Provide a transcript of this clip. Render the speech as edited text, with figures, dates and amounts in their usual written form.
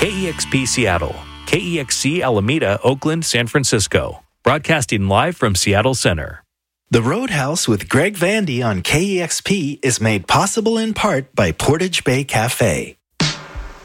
KEXP Seattle, KEXC Alameda, Oakland, San Francisco. Broadcasting live from Seattle Center. The Roadhouse with Greg Vandy on KEXP is made possible in part by Portage Bay Cafe.